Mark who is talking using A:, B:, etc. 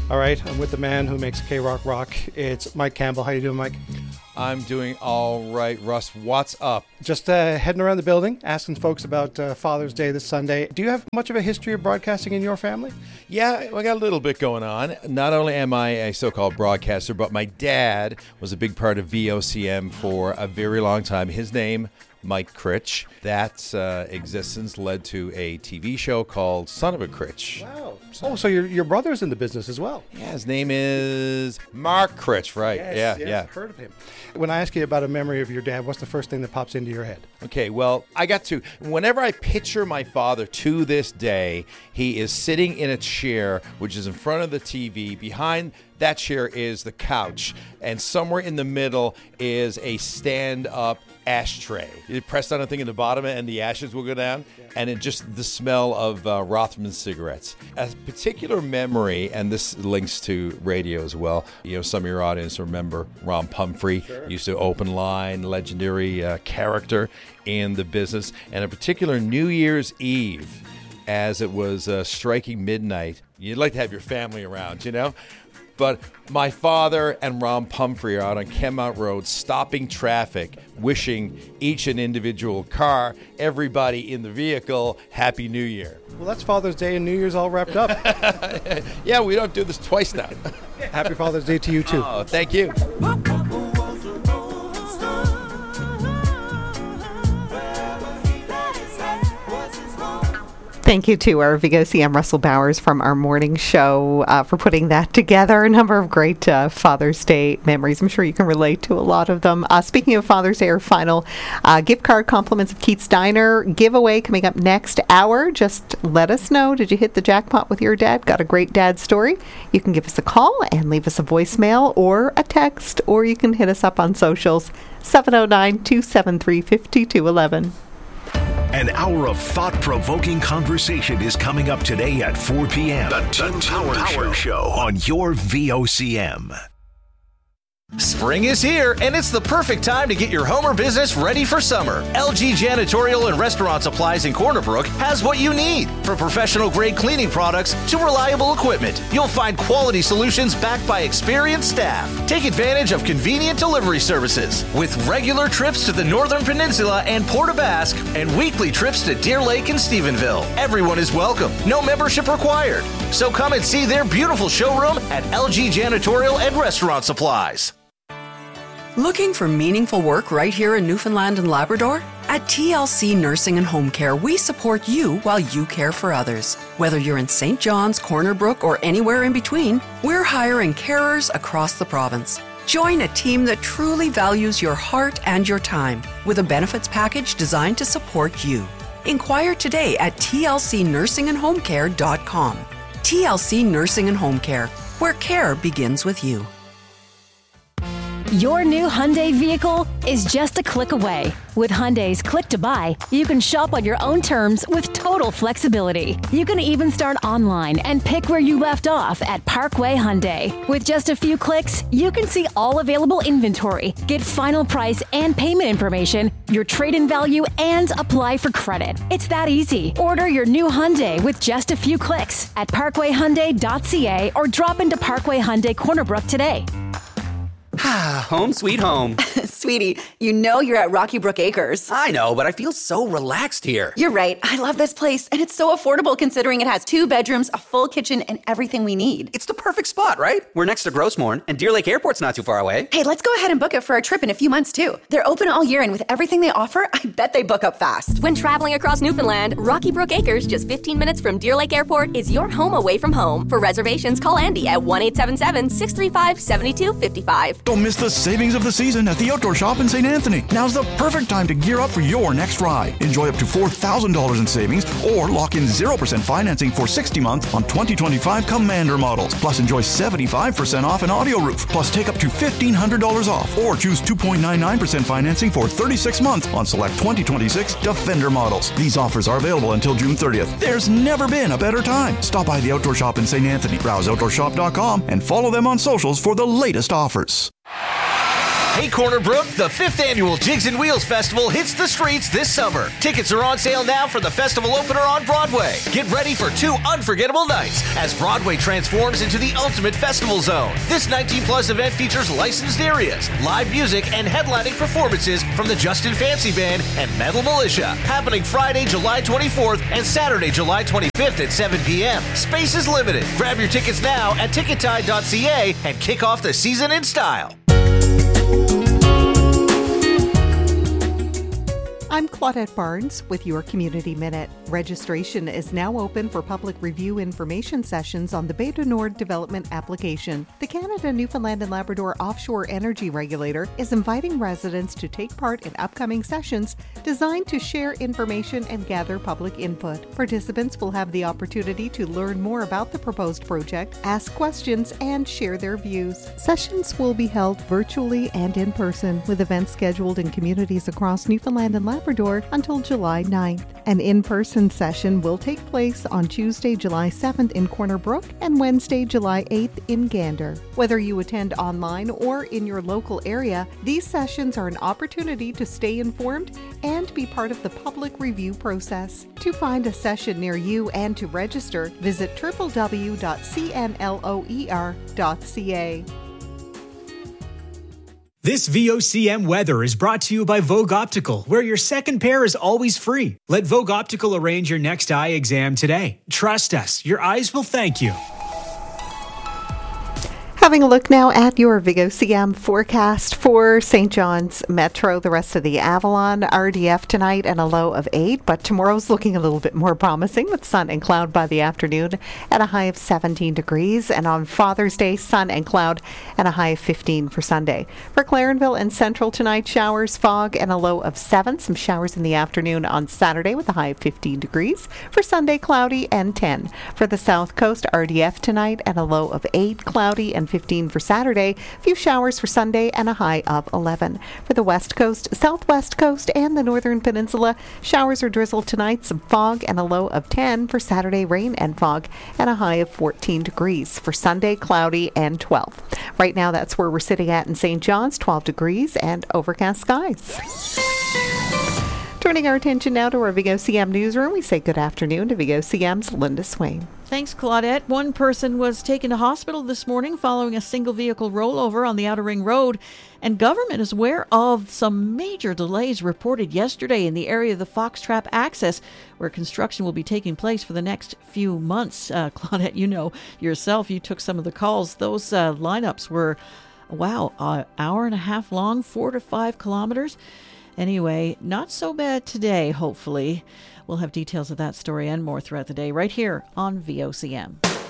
A: All right, I'm with the man who makes K-Rock rock. It's Mike Campbell. How you doing, Mike?
B: I'm doing all right. Russ, what's up?
A: Just heading around the building, asking folks about Father's Day this Sunday. Do you have much of a history of broadcasting in your family?
B: Yeah, I got a little bit going on. Not only am I a so-called broadcaster, but my dad was a big part of VOCM for a very long time. His name, Mike Critch. That existence led to a TV show called Son of a Critch.
A: Wow. Oh, so your brother's in the business as well.
B: Yeah, his name is Mark Critch, right?
A: Yes,
B: yeah.
A: I've heard of him. When I ask you about a memory of your dad, what's the first thing that pops into your head?
B: Okay, well, whenever I picture my father to this day, he is sitting in a chair, which is in front of the TV. Behind that chair is the couch, and somewhere in the middle is a stand-up ashtray. You press on a thing in the bottom and the ashes will go down, and it just the smell of Rothman cigarettes. A particular memory, and this links to radio as well. You know, some of your audience remember Ron Pumphrey. Sure. Used to open line, legendary character in the business, and a particular New Year's Eve, as it was striking midnight. You'd like to have your family around, you know? But my father and Ron Pumphrey are out on Kenmount Road stopping traffic, wishing each an individual car, everybody in the vehicle, Happy New Year.
A: Well, that's Father's Day and New Year's all wrapped up.
B: Yeah, we don't do this twice now.
A: Happy Father's Day to you, too.
B: Oh, thank you.
C: Thank you to our VOCM Russell Bowers from our morning show for putting that together. A number of great Father's Day memories. I'm sure you can relate to a lot of them. Speaking of Father's Day, our final gift card compliments of Keith's Diner giveaway coming up next hour. Just let us know. Did you hit the jackpot with your dad? Got a great dad story? You can give us a call and leave us a voicemail or a text, or you can hit us up on socials, 709-273-5211.
D: An hour of thought-provoking conversation is coming up today at 4 p.m. The Tim Power Show on your VOCM.
E: Spring is here, and it's the perfect time to get your home or business ready for summer. LG Janitorial and Restaurant Supplies in Corner Brook has what you need. From professional-grade cleaning products to reliable equipment, you'll find quality solutions backed by experienced staff. Take advantage of convenient delivery services with regular trips to the Northern Peninsula and Port aux Basques and weekly trips to Deer Lake and Stephenville. Everyone is welcome. No membership required. So come and see their beautiful showroom at LG Janitorial and Restaurant Supplies.
F: Looking for meaningful work right here in Newfoundland and Labrador? At TLC Nursing and Home Care, we support you while you care for others. Whether you're in St. John's, Corner Brook, or anywhere in between, we're hiring carers across the province. Join a team that truly values your heart and your time with a benefits package designed to support you. Inquire today at tlcnursingandhomecare.com. TLC Nursing and Home Care, where care begins with you.
G: Your new Hyundai vehicle is just a click away. With Hyundai's Click to Buy, you can shop on your own terms with total flexibility. You can even start online and pick where you left off at Parkway Hyundai. With just a few clicks, you can see all available inventory, get final price and payment information, your trade-in value, and apply for credit. It's that easy. Order your new Hyundai with just a few clicks at parkwayhyundai.ca or drop into Parkway Hyundai Corner Brook today.
H: Home sweet home.
I: Sweetie, you know you're at Rocky Brook Acres.
H: I know, but I feel so relaxed here.
I: You're right. I love this place, and it's so affordable considering it has 2 bedrooms, a full kitchen, and everything we need.
H: It's the perfect spot, right? We're next to Grossmorn, and Deer Lake Airport's not too far away.
I: Hey, let's go ahead and book it for our trip in a few months, too. They're open all year, and with everything they offer, I bet they book up fast.
J: When traveling across Newfoundland, Rocky Brook Acres, just 15 minutes from Deer Lake Airport, is your home away from home. For reservations, call Andy at 1-877-635-7255.
K: Don't miss the savings of the season at the Outdoor Shop in St. Anthony. Now's the perfect time to gear up for your next ride. Enjoy up to $4,000 in savings or lock in 0% financing for 60 months on 2025 Commander models. Plus enjoy 75% off an audio roof. Plus take up to $1,500 off or choose 2.99% financing for 36 months on select 2026 Defender models. These offers are available until June 30th. There's never been a better time. Stop by the Outdoor Shop in St. Anthony. Browse OutdoorShop.com and follow them on socials for the latest offers.
E: Hey Corner Brook, the 5th annual Jigs and Wheels Festival hits the streets this summer. Tickets are on sale now for the festival opener on Broadway. Get ready for 2 unforgettable nights as Broadway transforms into the ultimate festival zone. This 19-plus event features licensed areas, live music, and headlining performances from the Justin Fancy Band and Metal Militia. Happening Friday, July 24th and Saturday, July 25th at 7 p.m. Space is limited. Grab your tickets now at tickettide.ca and kick off the season in style.
C: I'm Claudette Barnes with your Community Minute. Registration is now open for public review information sessions on the Bay du Nord development application. The Canada, Newfoundland and Labrador Offshore Energy Regulator is inviting residents to take part in upcoming sessions designed to share information and gather public input. Participants will have the opportunity to learn more about the proposed project, ask questions, and share their views. Sessions will be held virtually and in person, with events scheduled in communities across Newfoundland and Labrador until July 9th. An in-person session will take place on Tuesday, July 7th in Corner Brook and Wednesday, July 8th in Gander. Whether you attend online or in your local area, these sessions are an opportunity to stay informed and be part of the public review process. To find a session near you and to register, visit www.cnloer.ca.
L: This VOCM weather is brought to you by Vogue Optical, where your second pair is always free. Let Vogue Optical arrange your next eye exam today. Trust us, your eyes will thank you.
C: Having a look now at your VOCM forecast for St. John's Metro, the rest of the Avalon, RDF tonight and a low of 8, but tomorrow's looking a little bit more promising with sun and cloud by the afternoon at a high of 17 degrees. And on Father's Day, sun and cloud and a high of 15 for Sunday. For Clarenville and Central tonight, showers, fog, and a low of 7. Some showers in the afternoon on Saturday with a high of 15 degrees. For Sunday, cloudy and 10. For the South Coast, RDF tonight and a low of 8, cloudy and 15 for Saturday, a few showers for Sunday and a high of 11. For the West Coast, Southwest Coast, and the Northern Peninsula, showers or drizzle tonight, some fog and a low of 10. For Saturday, rain and fog and a high of 14 degrees. For Sunday, cloudy and 12. Right now, that's where we're sitting at in St. John's, 12 degrees and overcast skies. Turning our attention now to our VOCM newsroom, we say good afternoon to VOCM's Linda Swain.
M: Thanks, Claudette. One person was taken to hospital this morning following a single vehicle rollover on the Outer Ring Road, and government is aware of some major delays reported yesterday in the area of the Fox Trap access, where construction will be taking place for the next few months. Claudette, you know yourself, you took some of the calls. Those lineups were, hour and a half long, 4 to 5 kilometers. Anyway, not so bad today, hopefully. We'll have details of that story and more throughout the day right here on VOCM.